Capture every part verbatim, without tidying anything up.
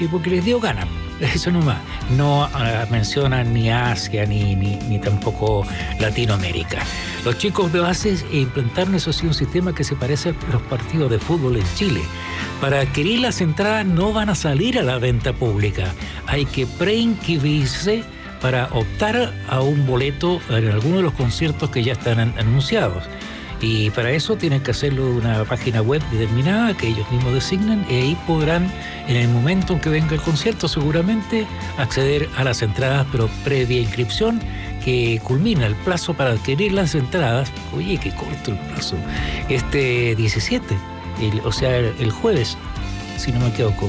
y porque les dio ganas. Eso nomás. No uh, mencionan ni Asia ni, ni, ni tampoco Latinoamérica. Los chicos de Oasis implantaron, eso sí, un sistema que se parece a los partidos de fútbol en Chile. Para adquirir las entradas no van a salir a la venta pública. Hay que preinscribirse para optar a un boleto en alguno de los conciertos que ya están anunciados. Y para eso tienen que hacerlo en una página web determinada que ellos mismos designan, y ahí podrán, en el momento en que venga el concierto, seguramente acceder a las entradas, pero previa inscripción, que culmina el plazo para adquirir las entradas. Oye, qué corto el plazo. Este diecisiete, el, o sea, el jueves, si no me equivoco.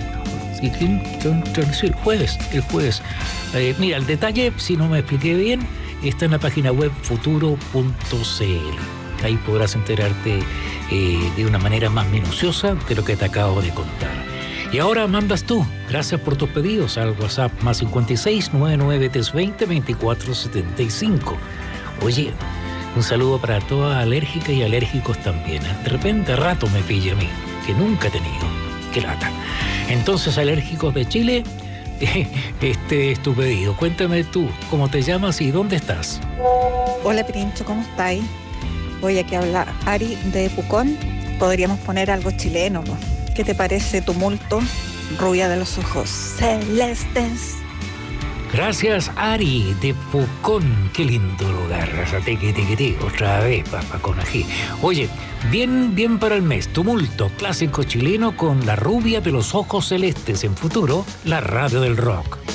El jueves, el jueves. Eh, mira, el detalle, si no me expliqué bien, está en la página web futuro punto c l. Ahí podrás enterarte eh, de una manera más minuciosa de lo que te acabo de contar. Y ahora mandas tú. Gracias por tus pedidos al WhatsApp más cincuenta y seis, noventa y nueve, trescientos veinte, veinticuatro setenta y cinco. Oye, un saludo para todas alérgicas y alérgicos también. De repente, a rato me pilla a mí, que nunca he tenido. Qué lata. Entonces, alérgicos de Chile, este es tu pedido. Cuéntame tú, ¿cómo te llamas y dónde estás? Hola, Pirincho, ¿cómo estáis? Hoy aquí habla Ari de Pucón. Podríamos poner algo chileno, ¿no? ¿Qué te parece Tumulto? Rubia de los ojos celestes. Gracias, Ari de Pucón. Qué lindo lugar. Teque, teque, teque. Otra vez, papá, con ají. Oye, bien, bien para el mes. Tumulto, clásico chileno con la rubia de los ojos celestes. En Futuro, la radio del rock.